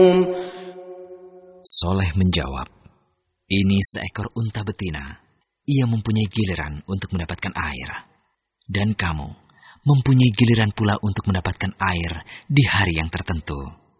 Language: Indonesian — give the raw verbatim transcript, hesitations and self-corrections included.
Soleh menjawab, ini seekor unta betina. Ia mempunyai giliran untuk mendapatkan air. Dan kamu mempunyai giliran pula untuk mendapatkan air di hari yang tertentu.